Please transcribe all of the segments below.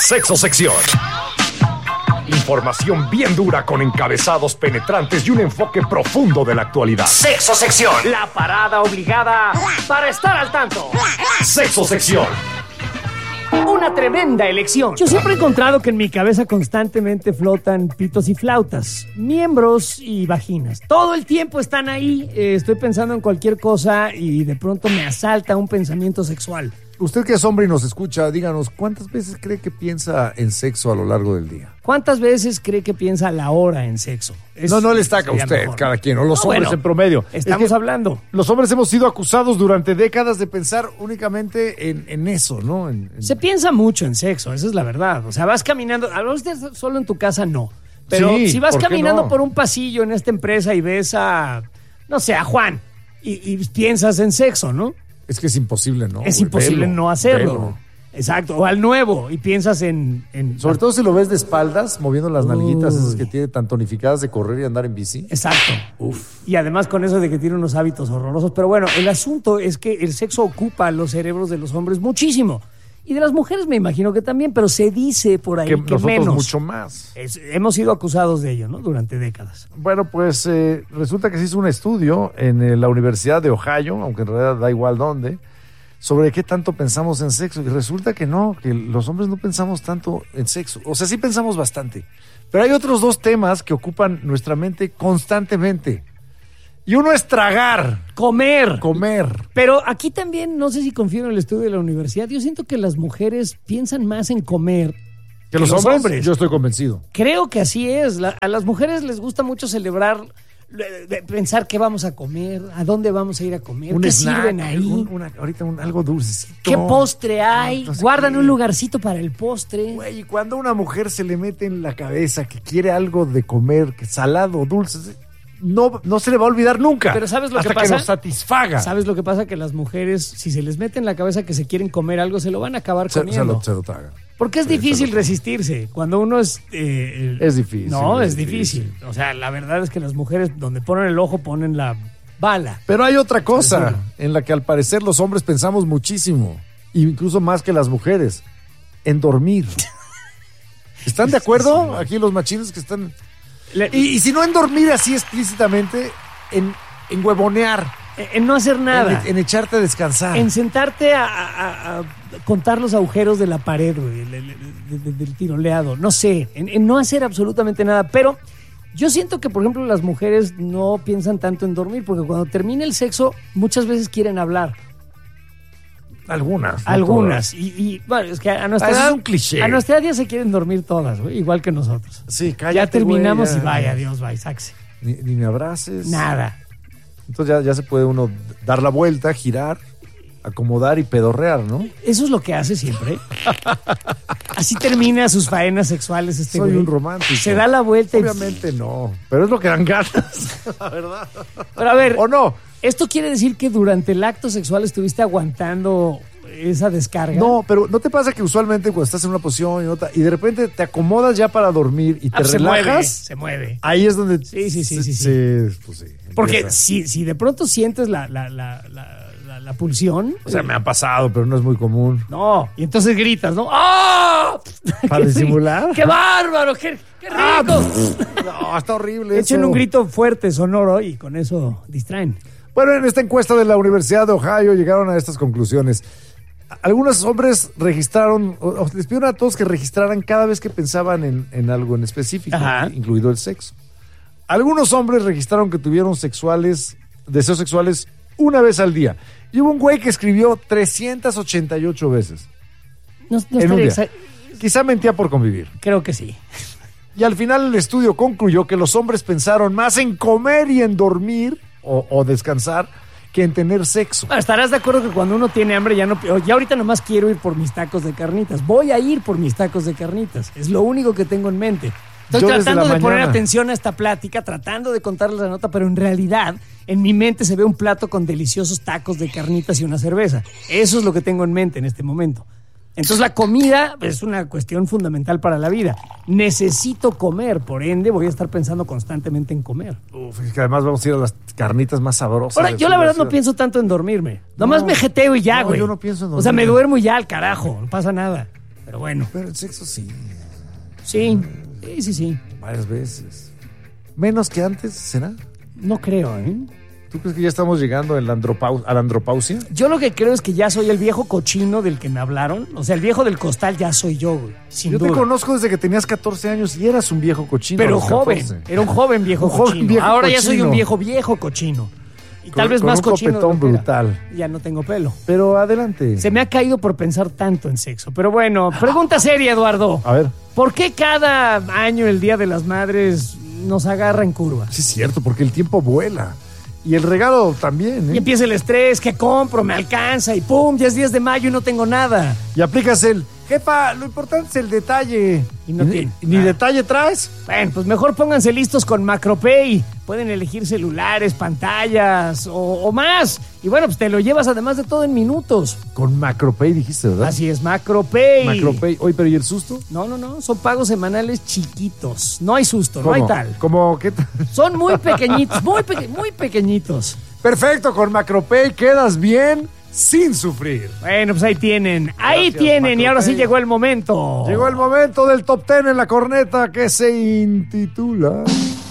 Sexo Sección. Información bien dura con encabezados penetrantes y un enfoque profundo de la actualidad. Sexo Sección. La parada obligada para estar al tanto. Sexo Sección. Una tremenda elección. Yo siempre he encontrado que en mi cabeza constantemente flotan pitos y flautas, miembros y vaginas. Todo el tiempo están ahí. Estoy pensando en cualquier cosa y de pronto me asalta un pensamiento sexual. Usted que es hombre y nos escucha, díganos, ¿cuántas veces cree que piensa en sexo a lo largo del día? ¿Cuántas veces cree que piensa a la hora en sexo? No le estaca a usted, mejor, cada quien, o los hombres en promedio. Estamos hablando. Los hombres hemos sido acusados durante décadas de pensar únicamente en eso, ¿no? Se piensa mucho en sexo, esa es la verdad. O sea, vas caminando, a veces solo en tu casa no. Pero sí, si vas caminando no? por un pasillo en esta empresa y ves a, no sé, a Juan, y piensas en sexo, ¿no? Es que es imposible, ¿no? Es imposible no hacerlo. Exacto, o al nuevo y piensas en... Sobre todo si lo ves de espaldas, moviendo las nalguitas esas que tiene tan tonificadas de correr y andar en bici. Exacto. Uf. Y además con eso de que tiene unos hábitos horrorosos. Pero bueno, el asunto es que el sexo ocupa los cerebros de los hombres muchísimo. Y de las mujeres me imagino que también, pero se dice por ahí que nosotros menos. Mucho más. Hemos sido acusados de ello, ¿no? Durante décadas. Bueno, pues resulta que se hizo un estudio en la Universidad de Ohio, aunque en realidad da igual dónde, sobre qué tanto pensamos en sexo. Y resulta que no, que los hombres no pensamos tanto en sexo. O sea, sí pensamos bastante. Pero hay otros dos temas que ocupan nuestra mente constantemente. Y uno es tragar. Comer. Pero aquí también, no sé si confío en el estudio de la universidad, yo siento que las mujeres piensan más en comer que los hombres. Yo estoy convencido. Creo que así es. A las mujeres les gusta mucho celebrar, pensar qué vamos a comer, a dónde vamos a ir a comer, qué snack, sirven ahí. Ahorita algo dulcecito. ¿Qué postre hay? No sé. Guardan un lugarcito para el postre. Güey, y cuando a una mujer se le mete en la cabeza que quiere algo de comer, que salado, dulce, no se le va a olvidar nunca. Pero ¿sabes lo que pasa? Hasta que nos satisfaga. ¿Sabes lo que pasa? Que las mujeres, si se les mete en la cabeza que se quieren comer algo, se lo van a acabar comiendo. Se lo tragan. Porque es difícil resistirse. Cuando uno es... es difícil. No, es difícil. O sea, la verdad es que las mujeres, donde ponen el ojo, ponen la bala. Pero hay otra cosa en la que al parecer los hombres pensamos muchísimo, incluso más que las mujeres, en dormir. ¿Están de acuerdo? Aquí los machines que están... Y si no en dormir así explícitamente, en huevonear. En no hacer nada. En echarte a descansar. En sentarte a contar los agujeros de la pared, del tiroleado. No sé, en no hacer absolutamente nada. Pero yo siento que, por ejemplo, las mujeres no piensan tanto en dormir, porque cuando termina el sexo, muchas veces quieren hablar. Algunas. Y bueno, es que a nuestra edad, es un cliché. A nuestra edad ya se quieren dormir todas, ¿no? Igual que nosotros. Sí, cállate. Ya terminamos güey, y vaya, adiós, bye, saxe. Ni me abraces. Nada. Entonces ya se puede uno dar la vuelta, girar, acomodar y pedorrear, ¿no? Eso es lo que hace siempre. Así termina sus faenas sexuales Soy güey. Un romántico. Se da la vuelta. Obviamente no, pero es lo que dan ganas, la verdad. Pero a ver, ¿o no? ¿Esto quiere decir que durante el acto sexual estuviste aguantando esa descarga? No, pero ¿no te pasa que usualmente cuando estás en una posición y otra y de repente te acomodas ya para dormir y te relajas? Se mueve. Ahí es donde... Sí. Pues sí, porque si de pronto sientes la pulsión... O sea, me ha pasado, pero no es muy común. No, y entonces gritas, ¿no? ¡Ah! ¿Para disimular? ¡Qué bárbaro! ¡Qué rico! No, está horrible. Echen un grito fuerte, sonoro, y con eso distraen. Bueno, en esta encuesta de la Universidad de Ohio llegaron a estas conclusiones. Algunos hombres registraron, o les pidieron a todos que registraran cada vez que pensaban en algo en específico, incluido el sexo. Algunos hombres registraron que tuvieron deseos sexuales una vez al día. Y hubo un güey que escribió 388 veces. No en un día. Quizá mentía por convivir. Creo que sí. Y al final el estudio concluyó que los hombres pensaron más en comer y en dormir o descansar que en tener sexo. Bueno, estarás de acuerdo que cuando uno tiene hambre ya ahorita nomás quiero ir por mis tacos de carnitas. Voy a ir por mis tacos de carnitas. Es lo único que tengo en mente. Estoy tratando de poner atención a esta plática, tratando de contarles la nota, pero en realidad en mi mente se ve un plato con deliciosos tacos de carnitas y una cerveza. Eso es lo que tengo en mente en este momento. Entonces la comida es una cuestión fundamental para la vida. Necesito comer, por ende voy a estar pensando constantemente en comer. Es que además vamos a ir a las carnitas más sabrosas. Ahora, yo la verdad no pienso tanto en dormirme. Nomás me jeteo y ya, güey. Yo no pienso en dormirme. O sea, me duermo y ya al carajo, no pasa nada. Pero bueno. Pero el sexo sí. Sí. Varias veces. ¿Menos que antes, será? No creo, ¿eh? ¿Tú crees que ya estamos llegando a la andropausia? Yo lo que creo es que ya soy el viejo cochino del que me hablaron. O sea, el viejo del costal ya soy yo, güey. Sin duda. Te conozco desde que tenías 14 años y eras un viejo cochino. Pero joven. Era un joven viejo cochino. Ahora ya soy un viejo cochino. Y tal vez más cochino. Con un copetón brutal. Ya no tengo pelo. Pero adelante. Se me ha caído por pensar tanto en sexo. Pero bueno, pregunta seria, Eduardo. A ver. ¿Por qué cada año el Día de las Madres nos agarra en curva? Sí, es cierto, porque el tiempo vuela. Y el regalo también, ¿eh? Y empieza el estrés, ¿qué compro? Me alcanza y ¡pum! Ya es 10 de mayo y no tengo nada. Y aplicas jefa, lo importante es el detalle. Y no tiene. ¿Ni detalle traes? Bueno, pues mejor pónganse listos con Macropay. Pueden elegir celulares, pantallas o más. Y bueno, pues te lo llevas además de todo en minutos. Con Macropay dijiste, ¿verdad? Así es, Macropay. Macropay. Oye, pero ¿y el susto? No. Son pagos semanales chiquitos. No hay susto, ¿Cómo? No hay tal. ¿Cómo qué tal? Son muy pequeñitos, muy pequeñitos. Perfecto, con Macropay quedas bien sin sufrir. Bueno, pues ahí tienen. Gracias, Macropay. Y ahora sí llegó el momento. Llegó el momento del top 10 en la corneta que se intitula...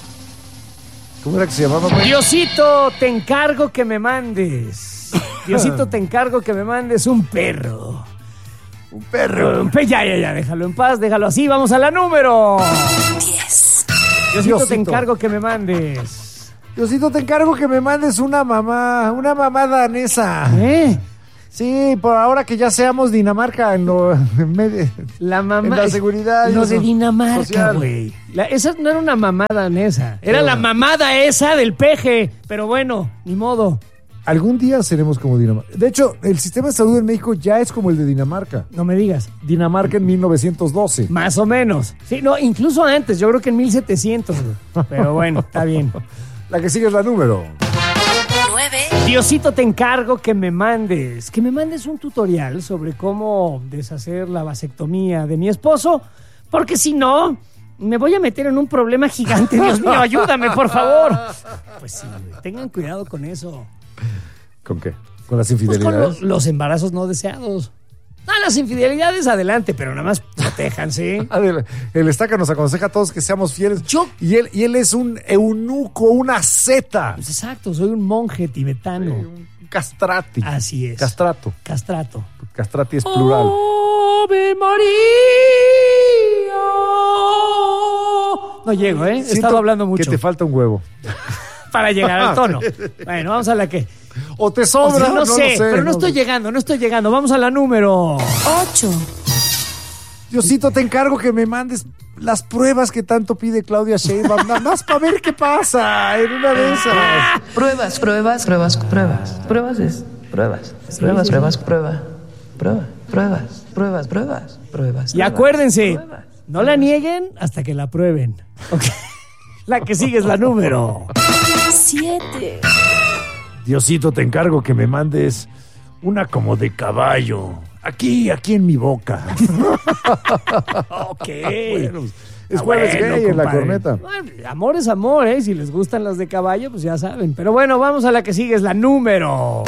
¿Cómo era que se llamaba? Diosito, te encargo que me mandes. Diosito, te encargo que me mandes un perro. Un perro. Ya, déjalo en paz, déjalo así. Vamos a la número 10. Diosito, te encargo que me mandes. Diosito, te encargo que me mandes una mamá danesa. Sí, por ahora que ya seamos Dinamarca en medio, la mamá, en la seguridad. Lo de Dinamarca, güey. Esa no era una mamá danesa. Era la mamada esa del peje. Pero bueno, ni modo. Algún día seremos como Dinamarca. De hecho, el sistema de salud en México ya es como el de Dinamarca. No me digas. Dinamarca en 1912. Más o menos. Sí, no, incluso antes. Yo creo que en 1700. Pero bueno, está bien. La que sigue es la número 9. Diosito, te encargo que me mandes un tutorial sobre cómo deshacer la vasectomía de mi esposo, porque si no, me voy a meter en un problema gigante. Dios mío, ayúdame, por favor. Pues sí, tengan cuidado con eso. ¿Con qué? ¿Con las infidelidades? Pues con los embarazos no deseados. Las infidelidades adelante, pero nada más protéjanse. El Estaca nos aconseja a todos que seamos fieles. Y él es un eunuco, una zeta. Pues exacto, soy un monje tibetano. Un castrati. Así es. Castrato. Castrati es plural. ¡Ave María! No llego, ¿eh? He estado hablando mucho. Que te falta un huevo. Para llegar al tono. Bueno, vamos a la que... O te sobra, no sé, pero no estoy llegando. Vamos a la número 8. Diosito, te encargo que me mandes las pruebas que tanto pide Claudia Sheinbaum, nada más para ver qué pasa en una de esas. Pruebas. Y acuérdense, no la nieguen hasta que la prueben. Okay. La que sigue es la número 7. Diosito, te encargo que me mandes una como de caballo. Aquí en mi boca. Ok. Bueno, es jueves gay en la corneta. Bueno, amor es amor, ¿eh? Si les gustan las de caballo, pues ya saben. Pero bueno, vamos a la que sigue, es la número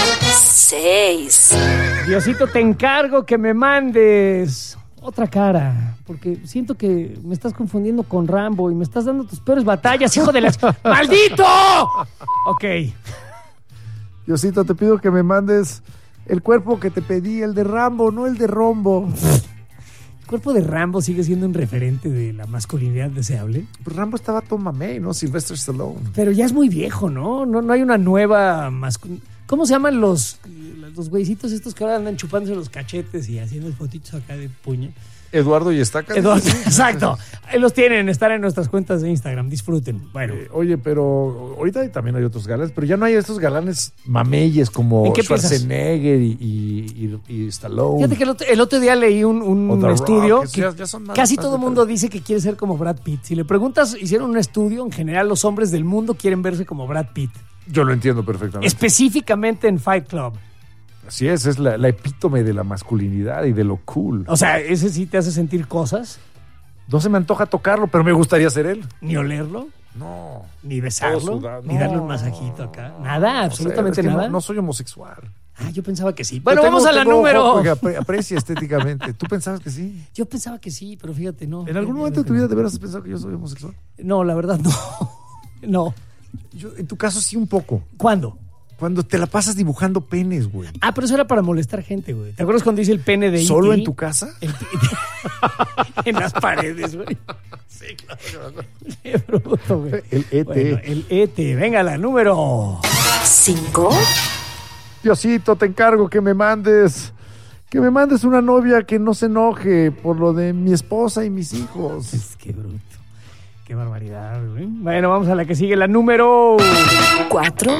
6. Diosito, te encargo que me mandes otra cara, porque siento que me estás confundiendo con Rambo y me estás dando tus peores batallas, hijo de la... ¡Maldito! Ok. Diosito, te pido que me mandes el cuerpo que te pedí, el de Rambo, no el de Rombo. ¿El cuerpo de Rambo sigue siendo un referente de la masculinidad deseable? Pues Rambo estaba Tom Mamey, ¿no? Sylvester Stallone. Pero ya es muy viejo, ¿no? No hay una nueva masculinidad. ¿Cómo se llaman los güeycitos estos que ahora andan chupándose los cachetes y haciendo fotitos acá de puño? Eduardo y Estaca. Eduardo, exacto. Ahí los tienen, están en nuestras cuentas de Instagram. Disfruten. Bueno. Oye, pero ahorita también hay otros galanes, pero ya no hay estos galanes mameyes como Schwarzenegger y Stallone. Fíjate que el otro día leí un estudio que ya son casi todo el mundo dice que quiere ser como Brad Pitt. Si le preguntas, hicieron un estudio, en general los hombres del mundo quieren verse como Brad Pitt. Yo lo entiendo perfectamente. Específicamente en Fight Club. Así es la epítome de la masculinidad y de lo cool. O sea, ¿ese sí te hace sentir cosas? No se me antoja tocarlo, pero me gustaría ser él. ¿Ni olerlo? No. ¿Ni besarlo? ¿Ni darle un masajito acá? Nada, absolutamente nada. No soy homosexual. Yo pensaba que sí. Bueno, vamos a la número. Aprecia estéticamente. ¿Tú pensabas que sí? Yo pensaba que sí, pero fíjate, no. ¿En algún momento de tu vida de veras has pensado que yo soy homosexual? No, la verdad no. No. Yo, en tu caso sí un poco. ¿Cuándo? Cuando te la pasas dibujando penes, güey. Pero eso era para molestar gente, güey. ¿Te acuerdas cuando dice el pene de ¿Solo E.T.? en tu casa? En las paredes, güey. Sí, claro. Qué bruto, güey. El E.T. Bueno, el E.T. Venga, la número 5. Diosito, te encargo que me mandes una novia que no se enoje por lo de mi esposa y mis hijos. Qué bruto. Qué barbaridad, güey. Bueno, vamos a la que sigue, la número 4.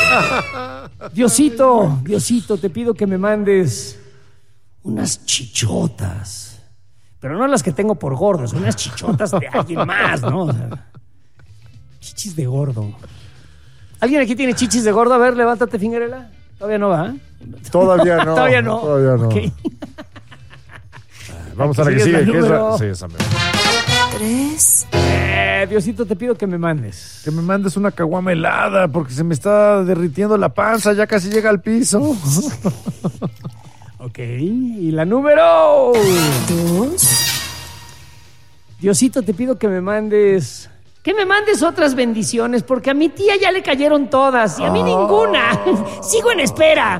Diosito, te pido que me mandes unas chichotas. Pero no las que tengo por gordos, unas chichotas de alguien más, ¿no? O sea, chichis de gordo. ¿Alguien aquí tiene chichis de gordo? A ver, levántate, Fingerela. Todavía no va, ¿eh? Todavía no. Todavía no. Okay. Vamos a la que sigue. ¿Qué es la? Sí, esa misma. 3. Diosito, te pido que me mandes. Que me mandes una caguama helada porque se me está derritiendo la panza, ya casi llega al piso. Ok, y la número 2. Diosito, te pido que me mandes otras bendiciones, porque a mi tía ya le cayeron todas y a mí ninguna. Sigo en espera.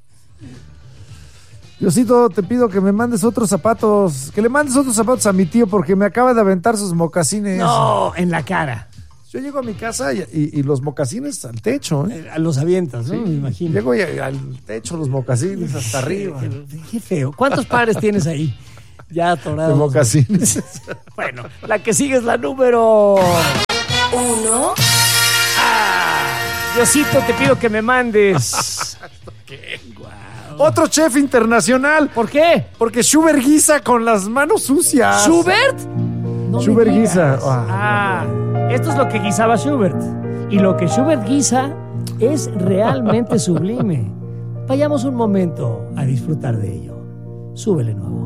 Diosito, te pido que me mandes otros zapatos, que le mandes otros zapatos a mi tío porque me acaba de aventar sus mocasines. No, en la cara. Yo llego a mi casa y los mocasines al techo, ¿eh? Los avientas, ¿no? Sí. Me imagino. Llego al techo, los mocasines hasta arriba. Qué feo. ¿Cuántos pares tienes ahí? Ya atorados. De mocasines. Bueno, la que sigue es la número 1. Diosito, te pido que me mandes. ¿Qué? Wow. Otro chef internacional. ¿Por qué? Porque Schubert guisa con las manos sucias. ¿Schubert? No Schubert guisa. Esto es lo que guisaba Schubert. Y lo que Schubert guisa es realmente sublime. Vayamos un momento a disfrutar de ello. Súbele nuevo.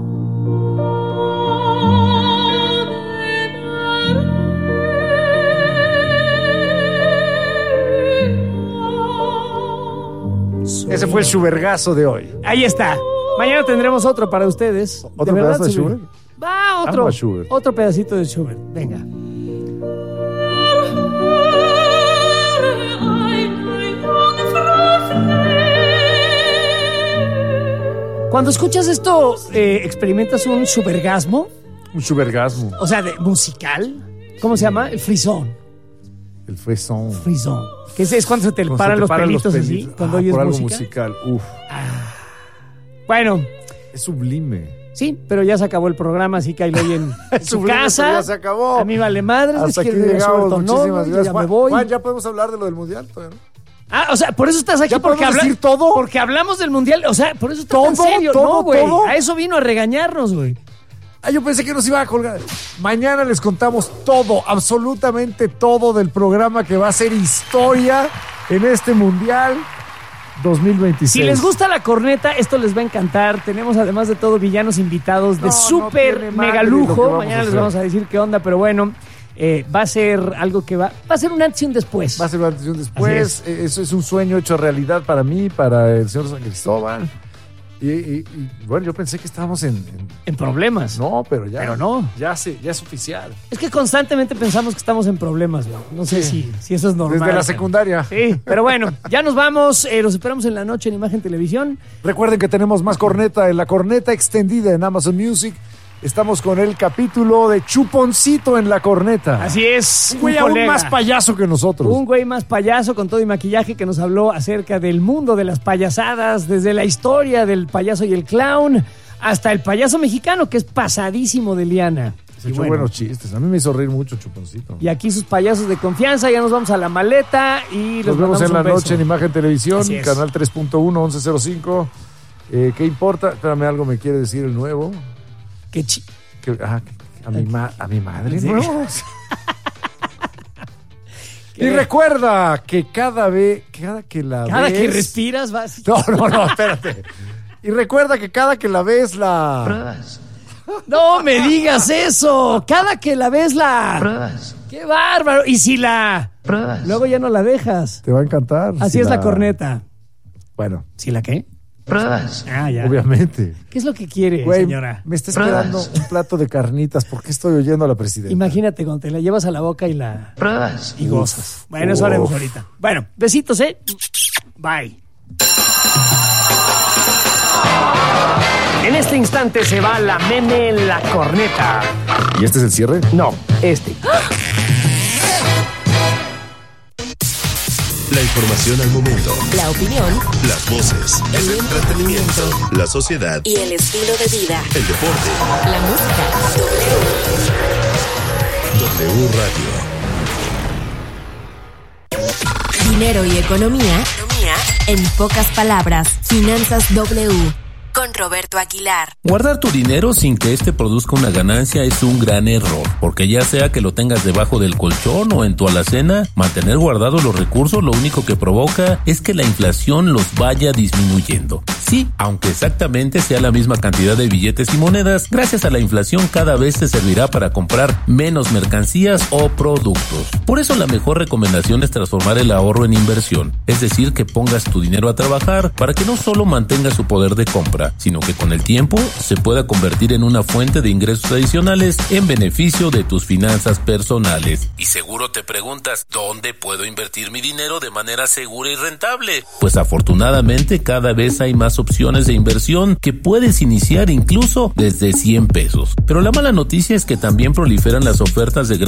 Ese fue el Schubergazo de hoy. Ahí está. Mañana tendremos otro para ustedes. ¿Otro pedazo de Schubert? Va, otro pedacito de Schubert. Venga. Cuando escuchas esto, ¿experimentas un Schubergasmo? Un Schubergasmo. O sea, musical. ¿Cómo se llama? El frisón. El frisón. Frisón. Que es cuando se te paran los pelitos así. Cuando oyes por algo música musical. Uf. Bueno. Es sublime. Sí, pero ya se acabó el programa, así que ahí lo oyen en su casa. Ya se acabó. A mí vale madres. Hasta aquí llegamos. Muchísimas gracias. Ya me voy. Juan, ¿ya podemos hablar de lo del Mundial? ¿No? O sea, por eso estás aquí. ¿Ya porque decir todo? Porque hablamos del Mundial. O sea, por eso estás en serio. No, güey. A eso vino a regañarnos, güey. Yo pensé que nos iba a colgar. Mañana les contamos todo, absolutamente todo del programa que va a ser historia en este Mundial 2026. Si les gusta la corneta, esto les va a encantar. Tenemos además de todo villanos invitados de súper mega lujo. Mañana les vamos a decir qué onda, pero bueno, va a ser algo que va a ser un antes y un después. Va a ser un antes y un después. Eso es un sueño hecho realidad para mí, para el señor San Cristóbal. Y bueno, yo pensé que estábamos en problemas. No, pero ya. Pero no. Ya es oficial. Es que constantemente pensamos que estamos en problemas, güey. No sé si eso es normal. Desde la secundaria. Sí, pero bueno, ya nos vamos. Los esperamos en la noche en Imagen Televisión. Recuerden que tenemos más corneta en la corneta extendida en Amazon Music. Estamos con el capítulo de Chuponcito en la corneta. Así es. Un güey aún más payaso que nosotros. Un güey más payaso con todo y maquillaje que nos habló acerca del mundo de las payasadas, desde la historia del payaso y el clown hasta el payaso mexicano, que es pasadísimo de liana. Se echó buenos chistes. A mí me hizo reír mucho Chuponcito. Y aquí sus payasos de confianza. Ya nos vamos a la maleta y nos vemos en la noche en Imagen Televisión, canal 3.1, 1105. ¿Qué importa? Espérame, algo me quiere decir el nuevo. A mi madre, ¿sí? ¿No? Y recuerda que cada que respiras vas. No, espérate. Y recuerda que cada que la ves la pruebas. No me digas eso. Cada que la ves la pruebas. ¡Qué bárbaro! Y si la pruebas, luego ya no la dejas. Te va a encantar. Así es la corneta. Bueno. ¿Sí la qué? Pruebas. Ya. Obviamente. ¿Qué es lo que quiere, Güey, señora? me está esperando un plato de carnitas. ¿Por qué estoy oyendo a la presidenta? Imagínate cuando te la llevas a la boca y la... Pruebas. Y gozas. Bueno, eso haremos ahorita. Bueno, besitos, ¿eh? Bye. En este instante se va la meme en la corneta. ¿Y este es el cierre? No, este. La información al momento. La opinión. Las voces. El entretenimiento. La sociedad. Y el estilo de vida. El deporte. La música. W Radio. Dinero y economía. En pocas palabras. Finanzas W. Con Roberto Aguilar. Guardar tu dinero sin que este produzca una ganancia es un gran error, porque ya sea que lo tengas debajo del colchón o en tu alacena, mantener guardados los recursos lo único que provoca es que la inflación los vaya disminuyendo. Sí, aunque exactamente sea la misma cantidad de billetes y monedas, gracias a la inflación cada vez te servirá para comprar menos mercancías o productos. Por eso la mejor recomendación es transformar el ahorro en inversión, es decir, que pongas tu dinero a trabajar para que no solo mantenga su poder de compra, sino que con el tiempo se pueda convertir en una fuente de ingresos adicionales en beneficio de tus finanzas personales. Y seguro te preguntas, ¿dónde puedo invertir mi dinero de manera segura y rentable? Pues afortunadamente cada vez hay más opciones de inversión que puedes iniciar incluso desde 100 pesos. Pero la mala noticia es que también proliferan las ofertas de